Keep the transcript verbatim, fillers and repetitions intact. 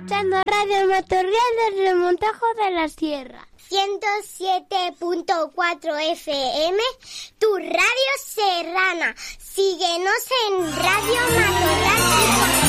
escuchando Radio Matorral del Remontajo de la Sierra. ciento siete punto cuatro F M, tu radio serrana. Síguenos en Radio Matorral.